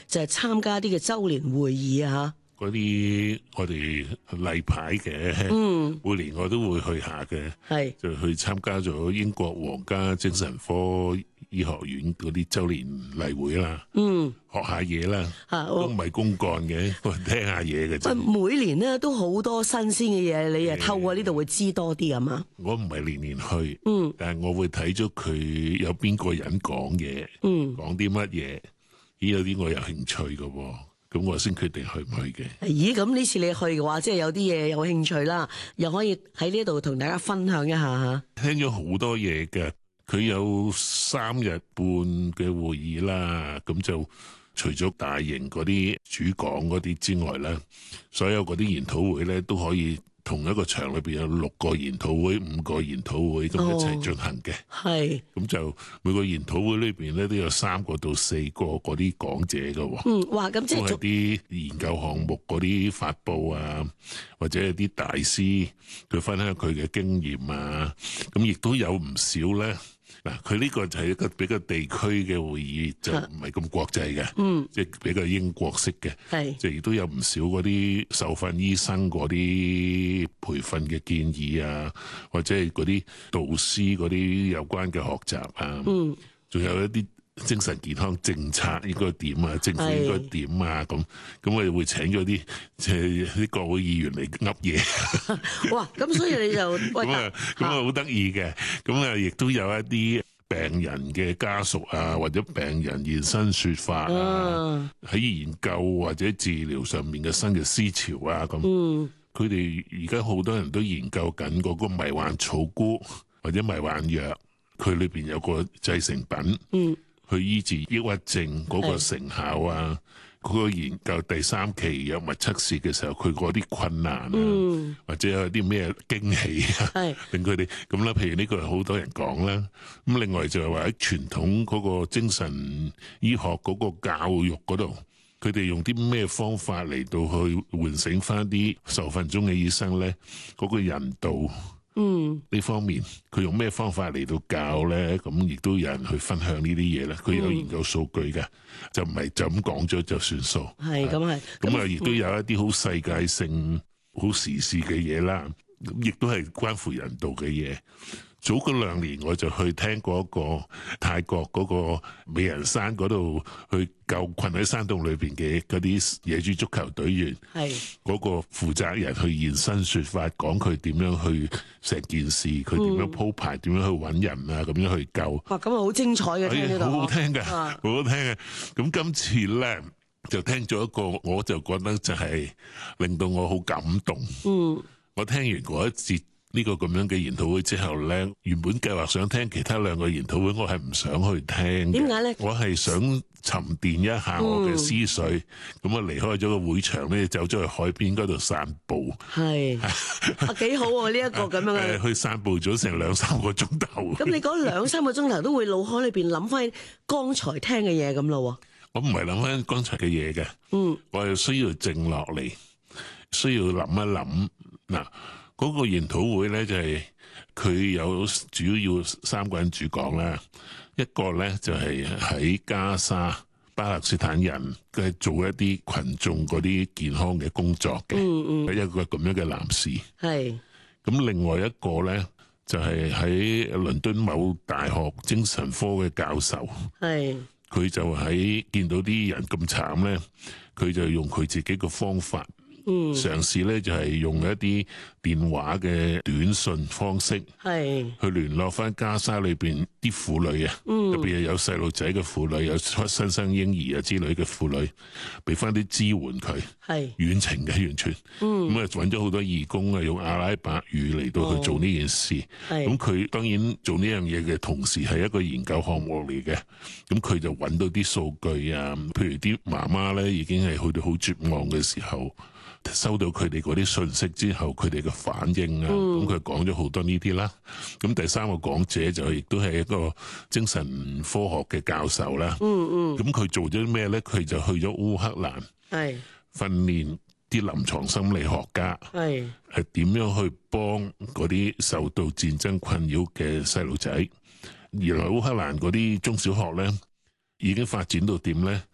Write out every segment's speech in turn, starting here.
就係參加啲嘅週年會議啊。 嗰啲我哋例牌嘅，每年我都會去下嘅， 係就去參加咗英國皇家精神科醫學院嗰啲週年例會啦，學下嘢啦，都唔係公幹嘅，我聽下嘢嘅啫。 每年咧都好多新鮮嘅嘢，你透過呢度會知多啲啊嘛。 我唔係年年去，但係我會睇咗佢有邊個人講嘢，講啲乜嘢，有啲我有興趣嘅喎。咁我先決定去唔去嘅。 咦，咁呢次你去嘅話，即係有啲嘢有興趣啦，又可以喺呢度同大家分享一下嚇。 聽咗好多嘢嘅，佢有3日半嘅會議啦，咁就除咗大型嗰啲主講嗰啲之外咧，所有嗰啲研討會咧都可以同一個場裏邊有6個研討會、5個研討會咁一齊進行嘅。 係。 咁就每個研討會裏邊咧都有3個到4個嗰啲講者嘅喎。 哇！咁即係都係啲研究項目嗰啲發佈啊，或者係啲大師佢分享佢嘅經驗啊，咁亦都有唔少咧。嗱，佢呢個就係一個比較地區嘅會議，就唔係咁國際嘅，即係比較英國式嘅，即係亦都有唔少嗰啲受訓醫生嗰啲培訓嘅建議啊，或者係嗰啲導師嗰啲有關嘅學習啊，仲有一啲精神健康政策應該點啊，政府應該點啊，咁我哋會請咗啲即係啲國會議員嚟噏嘢。 哇！咁所以你就咁好得意嘅，咁亦都有一啲病人嘅家屬啊，或者病人現身說法啊，喺研究或者治療上面嘅新嘅思潮啊，咁佢哋而家好多人都研究緊嗰個迷幻草菇或者迷幻藥，佢裏邊有個製成品，去醫治抑鬱症嗰個成效啊，嗰個研究第3期藥物測試嘅時候，佢嗰啲困難啊，或者有啲咩驚喜啊，令佢哋咁啦。譬如呢個係好多人講啦。咁另外就係話喺傳統嗰個精神醫學嗰個教育嗰度，佢哋用啲咩方法嚟到去喚醒翻啲受訓中嘅醫生咧？嗰個人道。呢方面佢用咩方法嚟到教咧？咁亦都有人去分享呢啲嘢啦。佢有研究數據嘅，就唔係就咁講咗就算數。 係咁係。 咁啊，亦都有一啲好世界性、好時事嘅嘢啦。咁亦都係關乎人道嘅嘢。早嗰2年我就去聽過一個泰國嗰個美人山嗰度去救困喺山洞裏邊嘅嗰啲野豬足球隊員，嗰個負責人去現身說法，講佢點樣去成件事，佢點樣鋪排，點樣去揾人啊，咁樣去救。 哇！咁啊好精彩嘅，聽呢度好好聽嘅，好好聽嘅。咁今次咧就聽咗一個，我就覺得就係令到我好感動。我聽完嗰一節呢個咁樣嘅研討會之後咧，原本計劃想聽其他2個研討會，我係唔想去聽嘅。點解咧？我係想沉澱一下我嘅思緒，咁啊離開咗個會場咧，走咗去海邊嗰度散步。係幾好喎！呢一個咁樣嘅去散步咗成2-3個鐘頭。 咁你嗰2-3個鐘頭都會腦海裏邊諗翻剛才聽嘅嘢咁咯？ 我唔係諗翻剛才嘅嘢嘅，我係需要靜落嚟，需要諗一諗嗱。嗰個研討會咧就係佢有主要3個人主講啦，一個咧就係喺加沙巴勒斯坦人嘅做一啲群眾嗰啲健康嘅工作嘅，一個咁樣嘅男士。係咁，另外一個咧就係喺倫敦某大學精神科嘅教授。係佢就喺見到啲人咁慘咧，佢就用佢自己嘅方法。嘗試咧就係用一啲電話嘅短信方式，去聯絡翻加沙裏邊啲婦女啊，特別係有細路仔嘅婦女，有新生嬰兒啊之類嘅婦女，俾翻啲支援佢，遠程嘅完全，咁啊揾咗好多義工啊，用阿拉伯語嚟到去做呢件事。咁佢當然做呢樣嘢嘅同時係一個研究項目嚟嘅，咁佢就揾到啲數據啊，譬如啲媽媽咧已經係去到好絕望嘅時候。收到佢哋嗰啲信息之後，佢哋嘅反應啊，咁佢講咗好多呢啲啦。咁第3個講者就亦都係一個精神科學嘅教授啦。咁佢做咗咩咧？佢就去咗烏克蘭，訓練啲臨床心理學家，係點樣去幫嗰啲受到戰爭困擾嘅細路仔。原來烏克蘭嗰啲中小學咧，已經發展到點咧？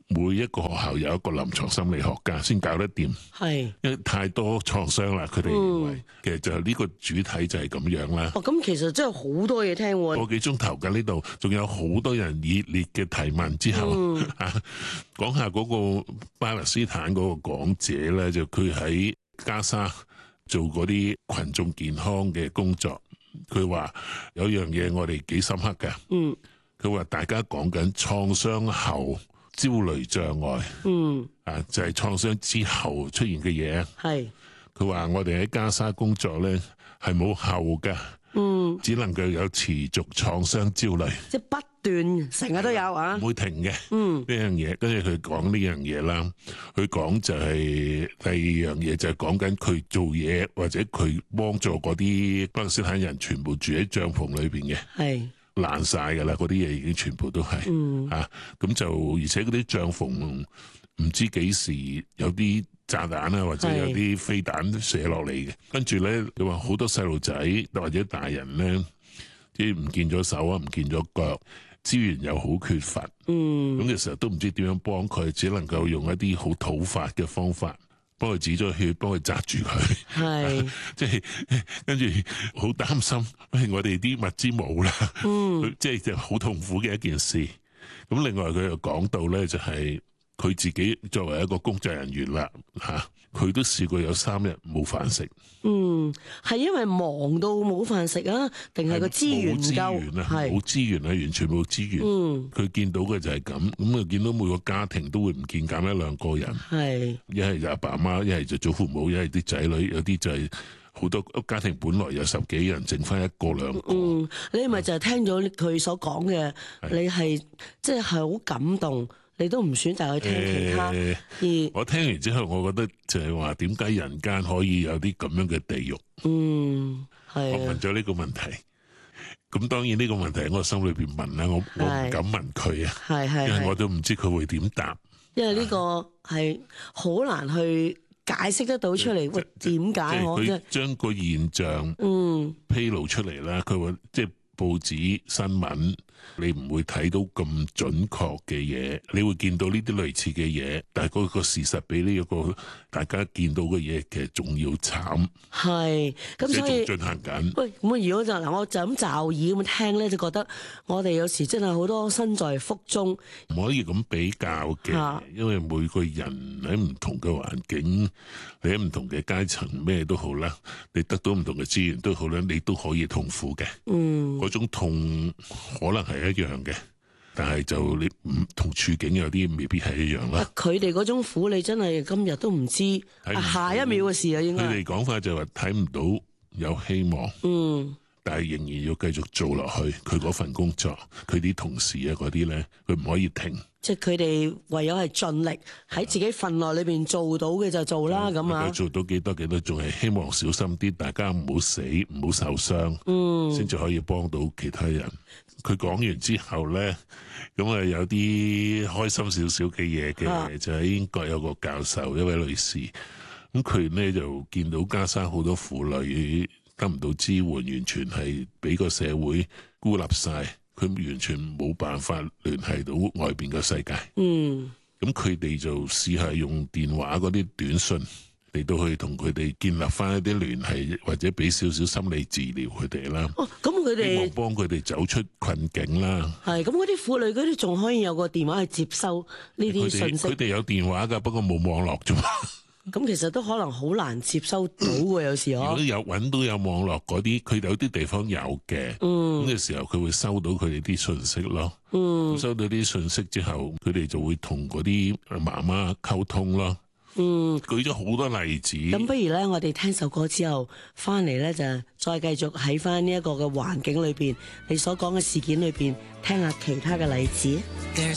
每一個學校有一個臨床心理學家先搞得掂， 係， 因為太多創傷啦。佢哋認為其實就係呢個主體就係咁樣啦。 哦，咁其實真係好多嘢聽喎。 個幾鐘頭嘅呢度，仲有好多人熱烈嘅提問之後，講下嗰個巴勒斯坦嗰個講者咧，就佢喺加沙做嗰啲群眾健康嘅工作。佢話有樣嘢我哋幾深刻嘅，佢話大家講緊創傷後焦慮障礙，就係創傷之後出現嘅嘢。係，佢話我哋喺加沙工作咧係冇後㗎，只能夠有持續創傷焦慮，即係不斷成日都有啊，唔會停嘅。呢樣嘢，跟住佢講呢樣嘢啦，佢講就係第二樣嘢就係講緊佢做嘢或者佢幫助嗰啲巴勒斯坦人全部住喺帳篷裏邊嘅，係爛晒噶啦，嗰啲嘢已經全部都係咁就而且嗰啲帳篷唔知幾時有啲炸彈啊，或者有啲飛彈射落嚟嘅，跟住咧你話好多細路仔或者大人咧，即係唔見咗手啊，唔見咗腳，資源又好缺乏，咁嘅時候都唔知點樣幫佢，只能夠用一啲好土法嘅方法，幫佢止咗血，幫佢紮住佢，係即係跟住好擔心，我哋啲物資冇啦，即係就好痛苦嘅一件事。咁另外佢又講到咧，就係佢自己作為一個工作人員啦，佢都試過有3日冇飯食。係因為忙到冇飯食啊，定係個資源唔夠？冇資源啊，完全冇資源。佢見到嘅就係咁，咁啊見到每個家庭都會唔見減1-2個人。係一係就阿爸阿媽，一係就祖父母，一係啲仔女，有啲就係好多家庭本來有10幾人，剩翻1個2個。你咪就係聽咗佢所講嘅，你係即係好感動。你都唔選擇去聽其他，我聽完之後，我覺得就係話點解人間可以有啲咁樣嘅地獄？係我問咗呢個問題，咁當然呢個問題喺我心裏邊問啦，我唔敢問佢啊，因為我都唔知佢會點答，因為呢個係好難去解釋得到出嚟。喂，點解我佢將個現象披露出嚟啦？佢話即係報紙新聞。你唔會睇到咁準確嘅嘢，你會見到呢啲類似嘅嘢，但係嗰個事實比呢一個大家見到嘅嘢其實仲要慘。係，咁所以仲進行緊。喂，咁如果我就咁驟耳咁聽咧，就覺得我哋有時真係好多身在福中，唔可以咁比較嘅，因為每個人喺唔同嘅環境，你喺唔同嘅階層，咩都好啦，你得到唔同嘅資源都好啦，你都可以痛苦嘅。嗰種痛可能係一樣嘅，但係就你唔同處境有啲未必係一樣啦。佢哋嗰種苦，你真係今日都唔知下一秒嘅事啊！應該佢哋講法就係話睇唔到有希望，但係仍然要繼續做落去。佢嗰份工作，佢啲同事啊嗰啲咧，佢唔可以停。即係佢哋唯有係盡力喺自己份內裏邊做到嘅就做啦，咁啊。做到幾多，仲係希望小心啲，大家唔好死，唔好受傷，先至可以幫到其他人。佢講完之後咧，咁啊有啲開心少少嘅嘢嘅，就喺英國有個教授，一位女士，咁佢咧就見到加沙好多婦女得唔到支援，完全係俾個社會孤立晒，佢完全冇辦法聯繫到外邊嘅世界。咁佢哋就試下用電話嗰啲短信嚟到去同佢哋建立翻一啲聯繫，或者俾少少心理治療佢哋啦。咁佢哋希望幫佢哋走出困境啦。係咁，嗰啲婦女嗰啲仲可以有個電話去接收呢啲信息。佢哋有電話㗎，不過冇網絡啫嘛。咁其實都可能好難接收到嘅，有時如果有揾到有網絡嗰啲，佢有啲地方有嘅。咁嘅時候佢會收到佢哋啲信息咯。收到啲信息之後，佢哋就會同嗰啲媽媽溝通咯。舉咗好多例子。咁不如咧，我哋聽首歌之後翻嚟咧，就再繼續喺翻呢一個嘅環境裏邊，你所講嘅事件裏邊，聽下其他嘅例子。